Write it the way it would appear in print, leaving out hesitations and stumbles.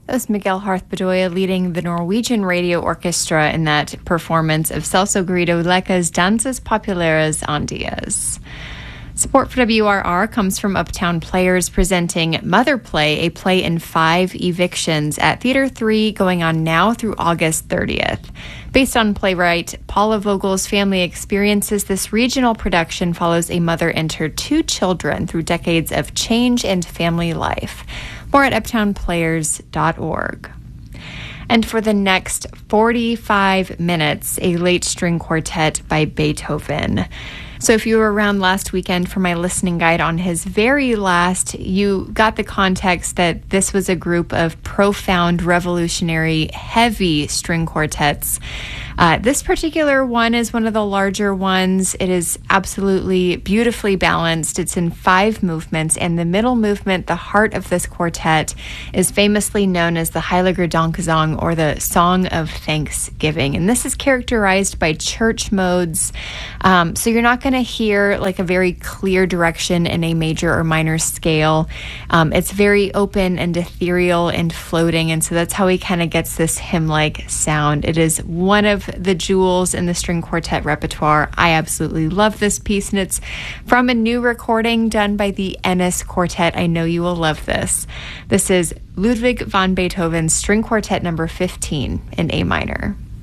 That was Miguel Harth-Bedoya leading the Norwegian Radio Orchestra in that performance of Celso Garrido Lecca's Danzas Populares Andias. Support for WRR comes from Uptown Players presenting Mother Play, a play in 5 evictions at Theater 3 going on now through August 30th. Based on playwright Paula Vogel's family experiences, this regional production follows a mother and her 2 children through decades of change and family life. More at uptownplayers.org. And for the next 45 minutes, a late string quartet by Beethoven. So if you were around last weekend for my listening guide on his very last, you got the context that this was a group of profound, revolutionary, heavy string quartets. This particular one is one of the larger ones. It is absolutely beautifully balanced. It's in 5 movements, and the middle movement, the heart of this quartet, is famously known as the Heiliger Dankgesang, or the Song of Thanksgiving. And this is characterized by church modes. So you're not going to hear like a very clear direction in a major or minor scale. It's very open and ethereal and floating, and so that's how he kind of gets this hymn-like sound. It is one of the jewels in the string quartet repertoire. I absolutely love this piece, and it's from a new recording done by the Ennis Quartet. I know you will love this. This is Ludwig van Beethoven's String Quartet number 15 in A minor.